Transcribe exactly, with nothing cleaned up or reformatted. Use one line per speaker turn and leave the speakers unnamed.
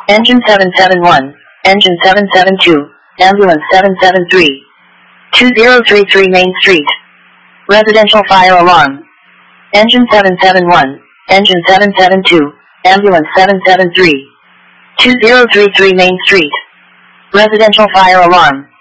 Engine seven seven one, Engine seven seven two, Ambulance seven seven three. two zero three three Main Street. Residential fire alarm. Engine seven seven one, Engine seven seven two, Ambulance seven seven three. two zero three three Main Street. Residential fire alarm.